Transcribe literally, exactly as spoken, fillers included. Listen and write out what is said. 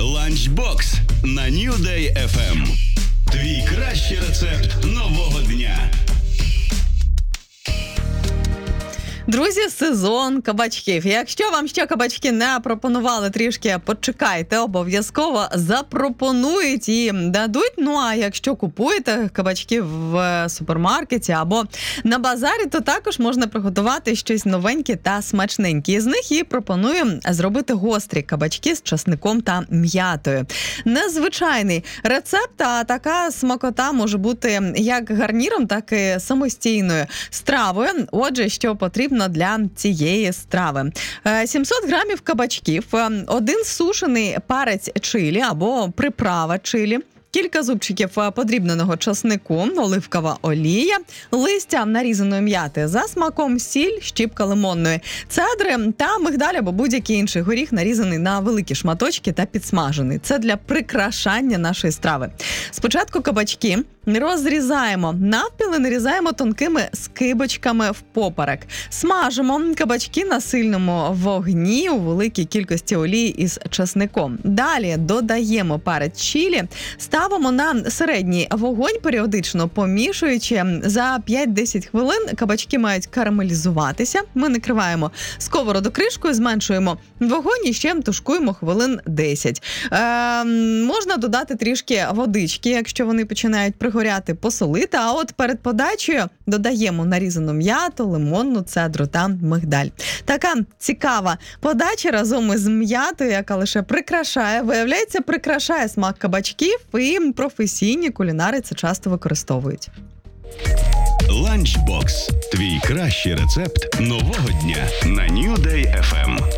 Ланчбокс на New Day еф ем. Твій кращий рецепт нового дня. Друзі, сезон кабачків. Якщо вам ще кабачки не пропонували, трішки почекайте, обов'язково запропонують і дадуть. Ну, а якщо купуєте кабачки в супермаркеті або на базарі, то також можна приготувати щось новеньке та смачненьке. З них і пропоную зробити гострі кабачки з часником та м'ятою. Незвичайний рецепт, а така смакота може бути як гарніром, так і самостійною стравою. Отже, що потрібно для цієї страви. сімсот грамів кабачків, один сушений перець чилі або приправа чилі, кілька зубчиків подрібненого часнику, оливкова олія, листя нарізаної м'яти за смаком, сіль, щіпка лимонної цедри та мигдаль або будь-який інший горіх, нарізаний на великі шматочки та підсмажений. Це для прикрашання нашої страви. Спочатку кабачки розрізаємо навпіл і нарізаємо тонкими скибочками впоперек. Смажимо кабачки на сильному вогні у великій кількості олії із часником. Далі додаємо перець чилі, ставимо на середній вогонь, періодично помішуючи. За п'ять-десять хвилин кабачки мають карамелізуватися. Ми накриваємо сковороду кришкою, зменшуємо вогонь і ще тушкуємо хвилин десять. Е, можна додати трішки водички, якщо вони починають пригоряти, посолити. А от перед подачею додаємо нарізану м'яту, лимонну цедру та мигдаль. Така цікава подача разом із м'ятою, яка лише прикрашає, виявляється, прикрашає смак кабачків, і професійні кулінари це часто використовують. Ланчбокс. Твій кращий рецепт нового дня на New Day еф ем.